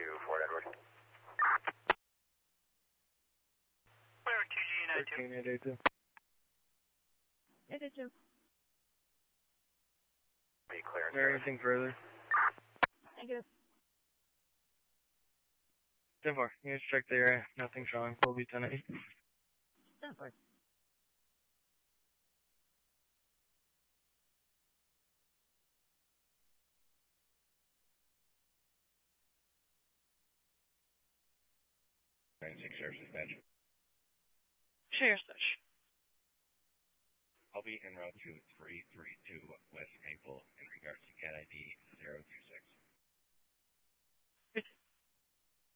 Fort Edward. Clear 2G United 2. 882. Be clear. Is there anything further? Negative. 10-4. You just check the area. Nothing showing. We'll be 10-8. 10-4. Sheriff's Dispatch. Sheriff's Dispatch. I'll be en route to 332 West Maple in regards to CAT ID 026.